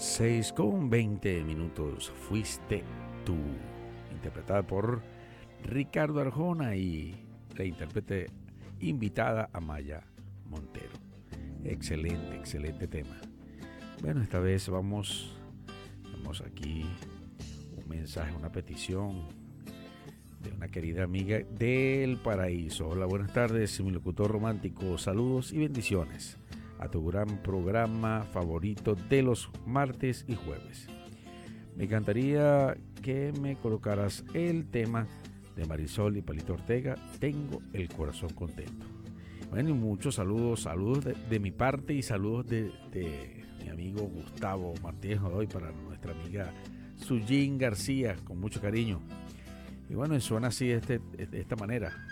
6:20. Fuiste tú. Interpretada por Ricardo Arjona y la intérprete invitada Amaya Montero. Excelente, excelente tema. Bueno, esta vez vamos aquí un mensaje, una petición de una querida amiga del paraíso. Hola, buenas tardes, mi locutor romántico. Saludos y bendiciones a tu gran programa favorito de los martes y jueves. Me encantaría que me colocaras el tema de Marisol y Palito Ortega, Tengo el corazón contento. Bueno, y muchos saludos de mi parte y saludos de mi amigo Gustavo Martínez Godoy para nuestra amiga Sujin García, con mucho cariño. Y bueno, suena así de esta manera.